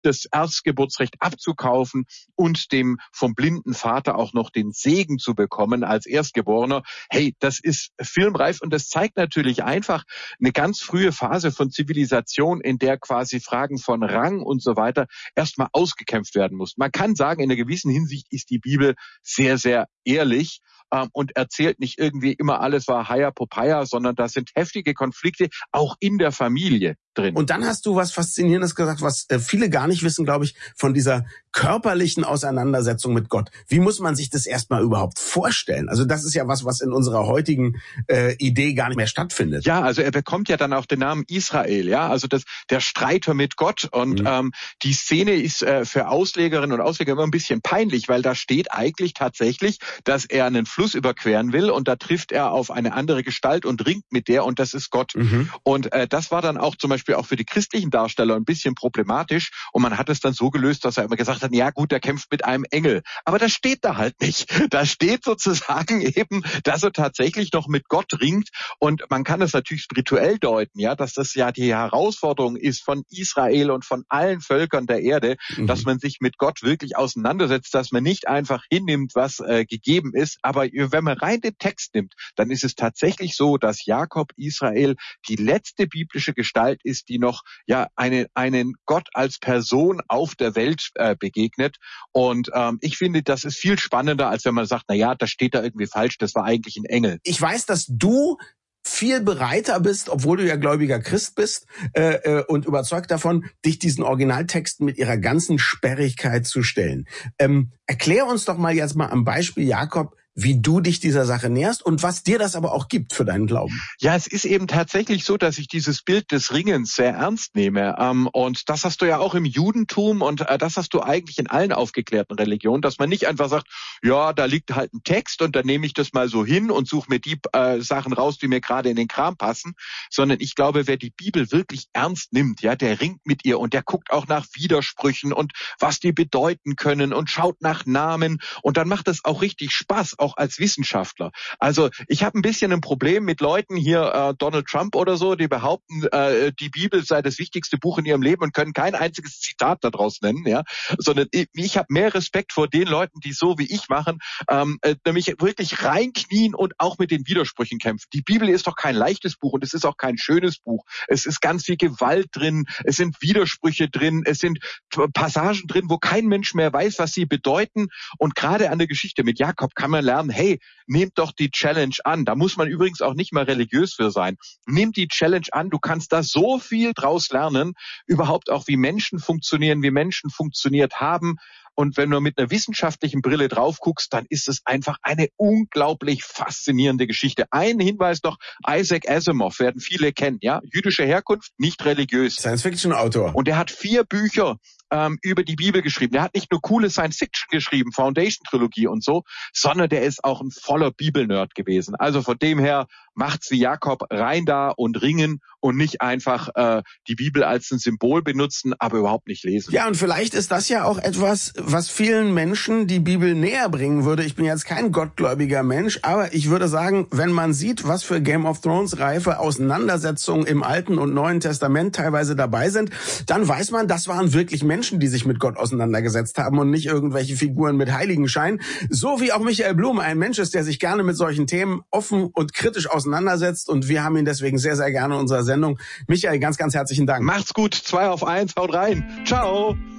das Erstgeburtsrecht abzukaufen und dem vom blinden Vater auch noch den Segen zu bekommen als Erstgeborener. Hey, das ist filmreif und das zeigt natürlich einfach eine ganz frühe Phase von Zivilisation, in der quasi Fragen von Rang und so weiter erstmal ausgekämpft werden mussten. Man kann sagen, in einer gewissen Hinsicht ist die Bibel sehr, sehr ehrlich und erzählt nicht irgendwie immer alles war Heia Popeye, sondern da sind heftige Konflikte auch in der Familie drin. Und dann hast du was Faszinierendes gesagt, was viele gar nicht wissen, glaube ich, von dieser körperlichen Auseinandersetzung mit Gott. Wie muss man sich das erstmal überhaupt vorstellen? Also das ist ja was in unserer heutigen Idee gar nicht mehr stattfindet. Ja, also er bekommt ja dann auch den Namen Israel, ja, also der Streiter mit Gott. Und die Szene ist für Auslegerinnen und Ausleger immer ein bisschen peinlich, weil da steht eigentlich tatsächlich, dass er einen Fluss überqueren will und da trifft er auf eine andere Gestalt und ringt mit der und das ist Gott. Und das war dann auch zum Beispiel auch für die christlichen Darsteller ein bisschen problematisch und man hat es dann so gelöst, dass er immer gesagt hat, ja gut, er kämpft mit einem Engel. Aber das steht da halt nicht. Da steht sozusagen eben, dass er tatsächlich noch mit Gott ringt und man kann das natürlich spirituell deuten, ja, dass das ja die Herausforderung ist von Israel und von allen Völkern der Erde, dass man sich mit Gott wirklich auseinandersetzt, dass man nicht einfach hinnimmt, was gegeben ist. Aber wenn man rein den Text nimmt, dann ist es tatsächlich so, dass Jakob Israel die letzte biblische Gestalt ist, die noch ja einen Gott als Person auf der Welt begegnet. Und ich finde, das ist viel spannender, als wenn man sagt, na ja, das steht da irgendwie falsch, das war eigentlich ein Engel. Ich weiß, dass du viel bereiter bist, obwohl du ja gläubiger Christ bist und überzeugt davon, dich diesen Originaltexten mit ihrer ganzen Sperrigkeit zu stellen. Erklär uns doch mal jetzt mal am Beispiel Jakob, wie du dich dieser Sache näherst und was dir das aber auch gibt für deinen Glauben. Ja, es ist eben tatsächlich so, dass ich dieses Bild des Ringens sehr ernst nehme. Und das hast du ja auch im Judentum und das hast du eigentlich in allen aufgeklärten Religionen, dass man nicht einfach sagt, ja, da liegt halt ein Text und dann nehme ich das mal so hin und suche mir die Sachen raus, die mir gerade in den Kram passen, sondern ich glaube, wer die Bibel wirklich ernst nimmt, ja, der ringt mit ihr und der guckt auch nach Widersprüchen und was die bedeuten können und schaut nach Namen und dann macht das auch richtig Spaß, auch als Wissenschaftler. Also ich habe ein bisschen ein Problem mit Leuten hier, Donald Trump oder so, die behaupten, die Bibel sei das wichtigste Buch in ihrem Leben und können kein einziges Zitat daraus nennen, ja, sondern ich habe mehr Respekt vor den Leuten, die so wie ich machen, nämlich wirklich reinknien und auch mit den Widersprüchen kämpfen. Die Bibel ist doch kein leichtes Buch und es ist auch kein schönes Buch. Es ist ganz viel Gewalt drin, es sind Widersprüche drin, es sind Passagen drin, wo kein Mensch mehr weiß, was sie bedeuten und gerade an der Geschichte mit Jakob kann man lernen, hey, nehmt doch die Challenge an. Da muss man übrigens auch nicht mal religiös für sein. Nehmt die Challenge an, du kannst da so viel draus lernen, überhaupt auch wie Menschen funktionieren, wie Menschen funktioniert haben. Und wenn du mit einer wissenschaftlichen Brille drauf guckst, dann ist es einfach eine unglaublich faszinierende Geschichte. Ein Hinweis noch, Isaac Asimov werden viele kennen, ja, jüdische Herkunft, nicht religiös. Science-Fiction-Autor. Und der hat 4 Bücher über die Bibel geschrieben. Der hat nicht nur coole Science-Fiction geschrieben, Foundation-Trilogie und so, sondern der ist auch ein voller Bibel-Nerd gewesen. Also von dem her macht's wie Jakob, rein da und ringen und nicht einfach die Bibel als ein Symbol benutzen, aber überhaupt nicht lesen. Ja, und vielleicht ist das ja auch etwas, was vielen Menschen die Bibel näher bringen würde. Ich bin jetzt kein gottgläubiger Mensch, aber ich würde sagen, wenn man sieht, was für Game of Thrones reife Auseinandersetzungen im Alten und Neuen Testament teilweise dabei sind, dann weiß man, das waren wirklich Menschen, die sich mit Gott auseinandergesetzt haben und nicht irgendwelche Figuren mit Heiligenschein. So wie auch Michael Blum ein Mensch ist, der sich gerne mit solchen Themen offen und kritisch auseinandersetzt und wir haben ihn deswegen sehr, sehr gerne in unserer Sendung. Michael, ganz, ganz herzlichen Dank. Macht's gut, 2 auf 1, haut rein. Ciao.